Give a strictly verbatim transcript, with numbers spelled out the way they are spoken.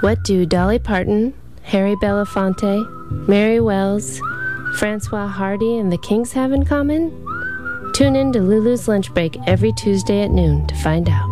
What do Dolly Parton, Harry Belafonte, Mary Wells, Francois Hardy, and the Kings have in common? Tune in to Lulu's Lunch Break every Tuesday at noon to find out.